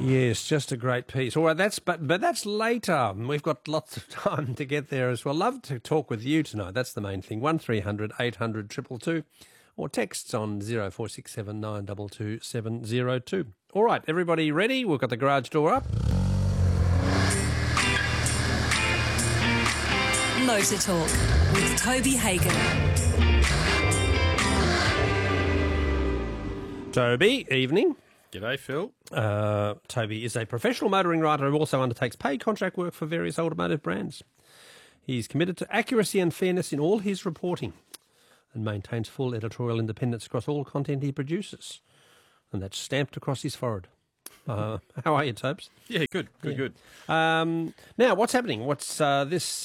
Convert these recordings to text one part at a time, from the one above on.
Yes, just a great piece. All right, but that's later. We've got lots of time to get there as well. Love to talk with you tonight. That's the main thing. 1300 800 222 or texts on 0467 922 702. All right, everybody ready? We've got the garage door up. Motor Talk with Toby Hagen. Toby, evening. G'day, Phil. Toby is a professional motoring rider who also undertakes paid contract work for various automotive brands. He's committed to accuracy and fairness in all his reporting and maintains full editorial independence across all content he produces. And that's stamped across his forehead. How are you, Tobes? Yeah, good. Now, what's happening? What's this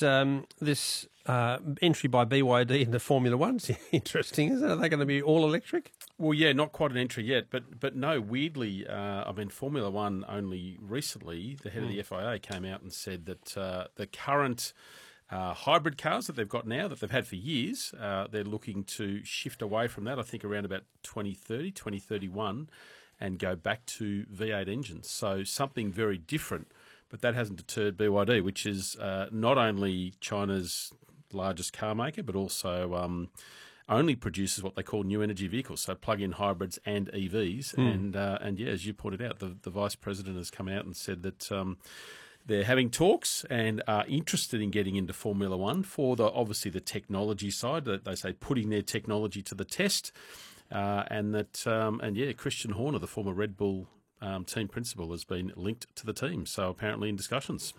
entry by BYD into Formula One's interesting, isn't it? Are they going to be all electric? Well, yeah, not quite an entry yet, but no, weirdly, Formula One only recently, the head of the FIA came out and said that the current hybrid cars that they've got now, that they've had for years, they're looking to shift away from that, I think around about 2030, 2031, and go back to V8 engines. So something very different, but that hasn't deterred BYD, which is not only China's largest car maker, but also only produces what they call new energy vehicles, so plug-in hybrids and EVs. And yeah, as you pointed out, the Vice President has come out and said that they're having talks and are interested in getting into Formula One for obviously the technology side, that they say putting their technology to the test, Christian Horner, the former Red Bull team principal, has been linked to the team, so apparently in discussions.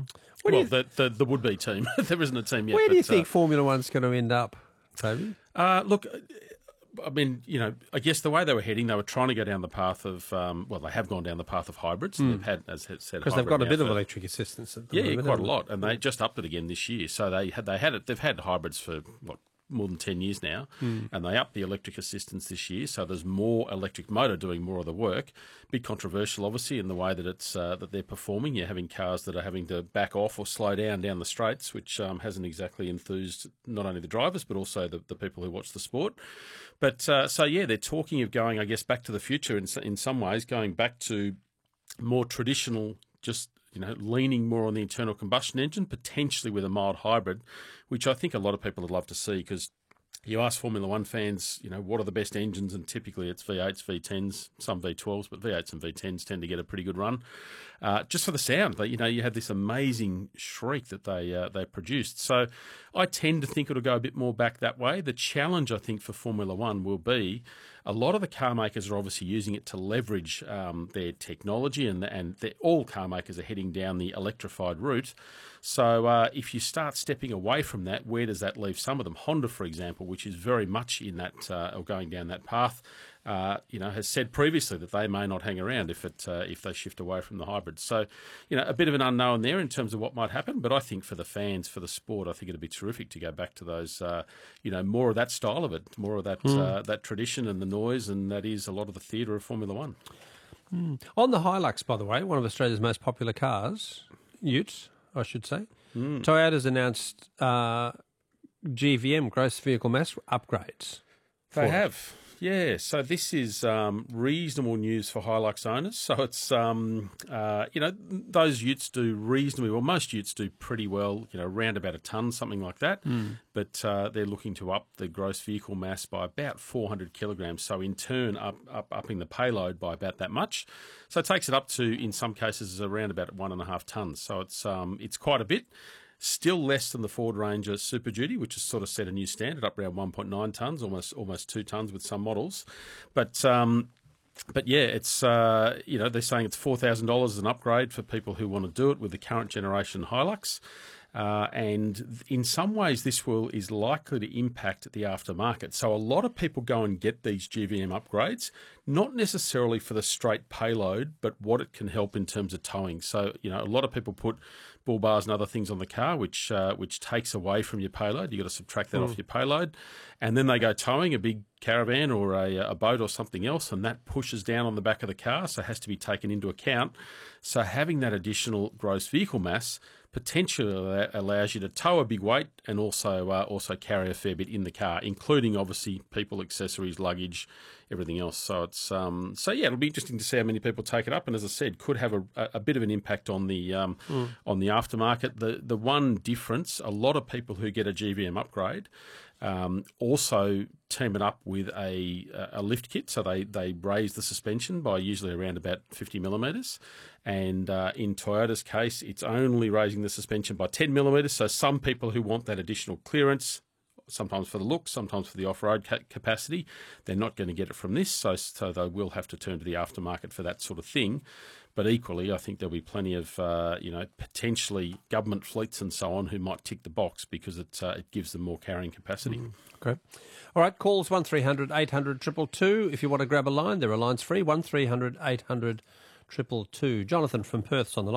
The would-be team. There isn't a team yet. Where do you think Formula One's going to end up, Toby? Look, I mean, I guess the way they were heading, they were trying to go down the path of, they have gone down the path of hybrids. They've had, as I said, because they've got a bit of electric assistance at the moment. Yeah, quite a lot, and they just upped it again this year. So they've had hybrids for more than 10 years now, and they upped the electric assistance this year, so there's more electric motor doing more of the work. Bit controversial, obviously, in the way that it's that they're performing. You're having cars that are having to back off or slow down the straights, which hasn't exactly enthused not only the drivers but also the people who watch the sport. But they're talking of going, I guess, back to the future in some ways, going back to more traditional, just leaning more on the internal combustion engine, potentially with a mild hybrid, which I think a lot of people would love to see, because you ask Formula One fans, what are the best engines, and typically it's V8s, V10s, some V12s, but V8s and V10s tend to get a pretty good run. Just for the sound, but you had this amazing shriek that they produced. So I tend to think it'll go a bit more back that way. The challenge, I think, for Formula One will be a lot of the car makers are obviously using it to leverage their technology, and all car makers are heading down the electrified route. So if you start stepping away from that, where does that leave some of them? Honda, for example, which is very much in that or going down that path, has said previously that they may not hang around if they shift away from the hybrids. So, a bit of an unknown there in terms of what might happen. But I think for the fans, for the sport, I think it'd be terrific to go back to those, more of that style of it, more of that that tradition and the noise, and that is a lot of the theatre of Formula One. On the Hilux, by the way, one of Australia's most popular cars, utes, I should say. Toyota's announced GVM, gross vehicle mass upgrades. They have. Yeah, so this is reasonable news for Hilux owners. So it's, those utes do reasonably well. Most utes do pretty well, around about a tonne, something like that. But they're looking to up the gross vehicle mass by about 400 kilograms. So in turn, upping the payload by about that much. So it takes it up to, in some cases, around about 1.5 tonnes. So it's quite a bit. Still less than the Ford Ranger Super Duty, which has sort of set a new standard, up around 1.9 tonnes, almost 2 tonnes with some models. But yeah, it's they're saying it's $4,000 as an upgrade for people who want to do it with the current generation Hilux. And in some ways, this is likely to impact the aftermarket. So a lot of people go and get these GVM upgrades, not necessarily for the straight payload, but what it can help in terms of towing. So, a lot of people put bull bars and other things on the car, which takes away from your payload. You've got to subtract that off your payload. And then they go towing a big caravan or a boat or something else, and that pushes down on the back of the car, so it has to be taken into account. So having that additional gross vehicle mass potentially allows you to tow a big weight and also carry a fair bit in the car, including obviously people, accessories, luggage, everything else. So it's it'll be interesting to see how many people take it up. And as I said, could have a bit of an impact on the aftermarket. The one difference, a lot of people who get a GVM upgrade also team it up with a lift kit, so they raise the suspension by usually around about 50 millimetres, and in Toyota's case, it's only raising the suspension by 10 millimetres. So some people who want that additional clearance, sometimes for the look, sometimes for the off-road capacity, they're not going to get it from this, so they will have to turn to the aftermarket for that sort of thing. But equally, I think there'll be plenty of, potentially government fleets and so on who might tick the box because it gives them more carrying capacity. Okay. All right, calls 1300 800 222. If you want to grab a line, there are lines free, 1300 800 222. Jonathan from Perth's on the line.